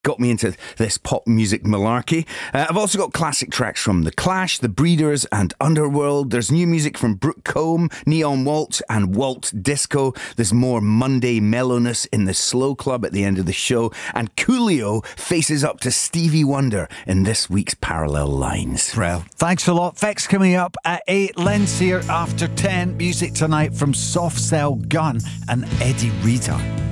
got me into this pop music malarkey. I've also got classic tracks from The Clash, The Breeders and Underworld. There's new music from Brooke Combe, Neon Waltz and Waltz Disco. There's more Monday mellowness in the Slow Club at the end of the show. And Coolio faces up to Stevie Wonder in this week's Parallel Lines. Well, thanks a lot. Vex coming up at 8. Len's here after 10. Music tonight from Soft Cell Gun and Eddie Reader.